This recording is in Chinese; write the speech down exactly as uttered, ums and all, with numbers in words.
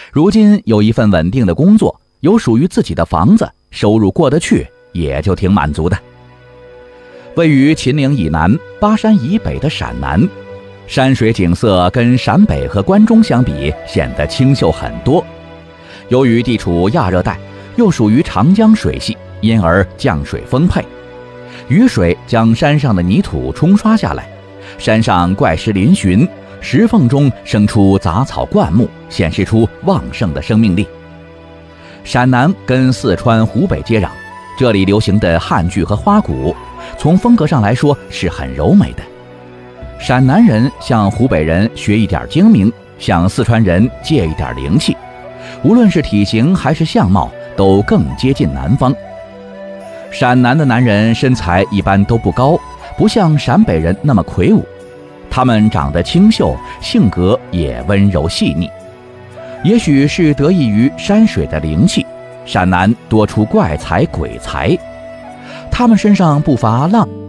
如今有一份稳定的工作，有属于自己的房子，收入过得去，也就挺满足的。位于秦岭以南、巴山以北的陕南，山水景色跟陕北和关中相比，显得清秀很多。由于地处亚热带，又属于长江水系，因而降水丰沛，雨水将山上的泥土冲刷下来，山上怪石嶙峋，石缝中生出杂草灌木，显示出旺盛的生命力。陕南跟四川、湖北接壤，这里流行的汉剧和花鼓，从风格上来说是很柔美的。陕南人向湖北人学一点精明，向四川人借一点灵气，无论是体型还是相貌，都更接近南方。陕南的男人身材一般都不高，不像陕北人那么魁梧，他们长得清秀，性格也温柔细腻。也许是得益于山水的灵气，陕南多出怪才鬼才，他们身上不乏浪